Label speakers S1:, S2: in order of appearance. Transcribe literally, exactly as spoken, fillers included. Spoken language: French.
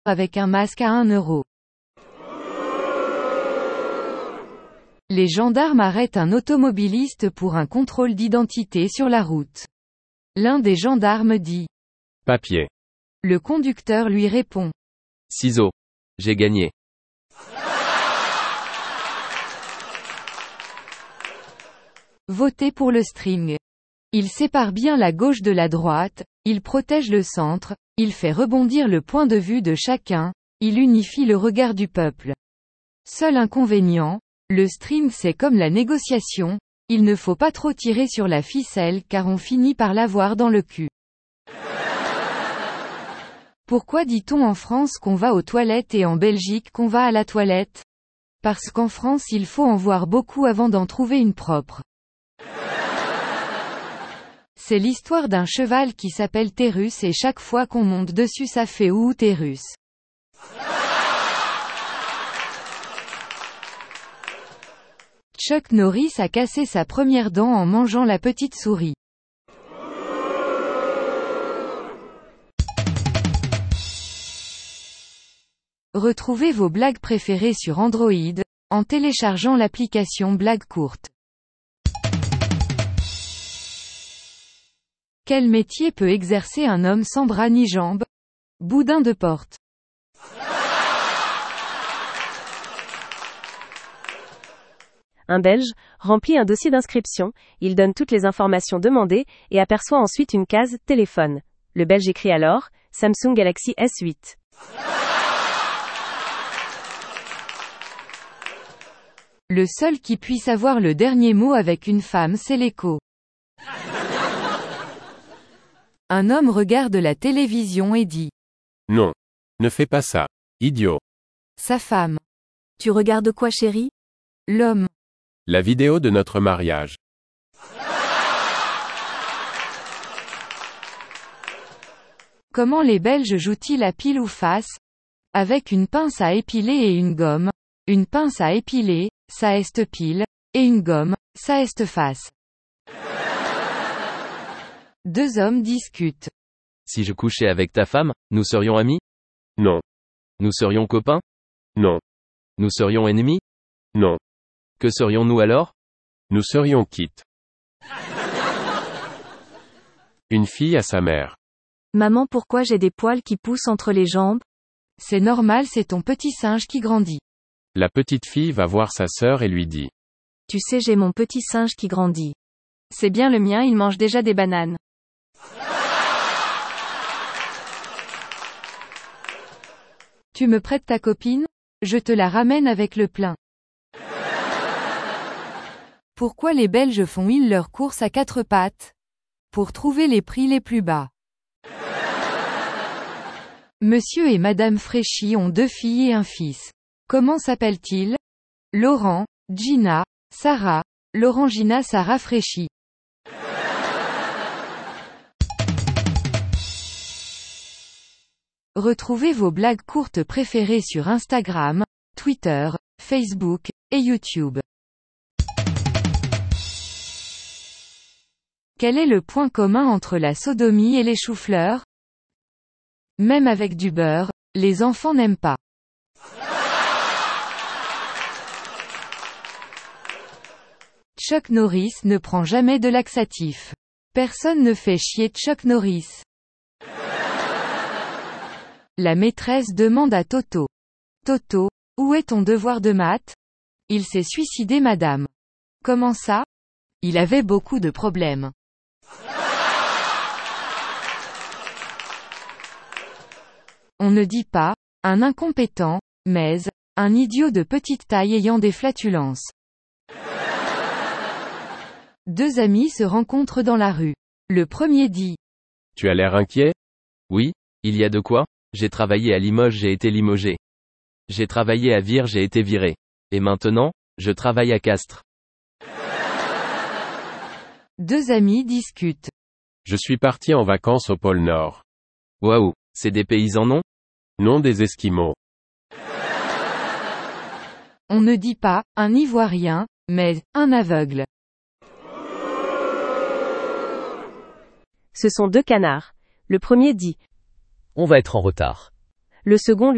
S1: avec un masque à un euro. Les gendarmes arrêtent un automobiliste pour un contrôle d'identité sur la route. L'un des gendarmes dit «
S2: Papier. »
S1: Le conducteur lui répond
S2: « Ciseaux. J'ai gagné. »
S1: Votez pour le string. Il sépare bien la gauche de la droite, il protège le centre, il fait rebondir le point de vue de chacun, il unifie le regard du peuple. Seul inconvénient, le string c'est comme la négociation, il ne faut pas trop tirer sur la ficelle car on finit par l'avoir dans le cul. Pourquoi dit-on en France qu'on va aux toilettes et en Belgique qu'on va à la toilette? Parce qu'en France il faut en voir beaucoup avant d'en trouver une propre. C'est l'histoire d'un cheval qui s'appelle Térus et chaque fois qu'on monte dessus ça fait ouh Térus. Chuck Norris a cassé sa première dent en mangeant la petite souris. Retrouvez vos blagues préférées sur Android, en téléchargeant l'application Blagues courtes. Quel métier peut exercer un homme sans bras ni jambes? Boudin de porte.
S3: Un Belge remplit un dossier d'inscription, il donne toutes les informations demandées et aperçoit ensuite une case « Téléphone ». Le Belge écrit alors « Samsung Galaxy S huit ».
S1: Le seul qui puisse avoir le dernier mot avec une femme c'est l'écho. Un homme regarde la télévision et dit
S2: « Non. Ne fais pas ça. Idiot. »
S1: Sa femme.
S3: « Tu regardes quoi chérie ?»
S1: L'homme.
S2: « La vidéo de notre mariage. »
S1: Comment les Belges jouent-ils à pile ou face? Avec une pince à épiler et une gomme. Une pince à épiler, ça est pile, et une gomme, ça est face. Deux hommes discutent.
S4: « Si je couchais avec ta femme, nous serions amis?
S2: Non.
S4: Nous serions copains?
S2: Non.
S4: Nous serions ennemis?
S2: Non.
S4: Que serions-nous alors?
S2: Nous serions quittes. » Une fille à sa mère.
S3: « Maman, pourquoi j'ai des poils qui poussent entre les jambes? »
S1: C'est normal, c'est ton petit singe qui grandit.
S2: La petite fille va voir sa sœur et lui dit
S3: « Tu sais, j'ai mon petit singe qui grandit. »
S1: C'est bien le mien, il mange déjà des bananes. Tu me prêtes ta copine? Je te la ramène avec le plein. Pourquoi les Belges font-ils leurs courses à quatre pattes? Pour trouver les prix les plus bas. Monsieur et Madame Fréchy ont deux filles et un fils. Comment s'appellent-ils? Laurent, Gina, Sarah, Laurent Gina Sarah Fréchy. Retrouvez vos blagues courtes préférées sur Instagram, Twitter, Facebook, et YouTube. Quel est le point commun entre la sodomie et les choux-fleurs? Même avec du beurre, les enfants n'aiment pas. Chuck Norris ne prend jamais de laxatif. Personne ne fait chier Chuck Norris. La maîtresse demande à Toto. Toto, où est ton devoir de maths? Il s'est suicidé madame. Comment ça? Il avait beaucoup de problèmes. On ne dit pas, un incompétent, mais, un idiot de petite taille ayant des flatulences. Deux amis se rencontrent dans la rue. Le premier dit.
S2: Tu as l'air inquiet?
S4: Oui, il y a de quoi? J'ai travaillé à Limoges, j'ai été limogé. J'ai travaillé à Vire, j'ai été viré. Et maintenant, je travaille à Castres.
S1: Deux amis discutent.
S2: Je suis parti en vacances au pôle Nord.
S4: Waouh, c'est des paysans non?
S2: Non, des Esquimaux.
S1: On ne dit pas, un Ivoirien, mais, un aveugle.
S3: Ce sont deux canards. Le premier dit.
S5: On va être en retard.
S3: Le second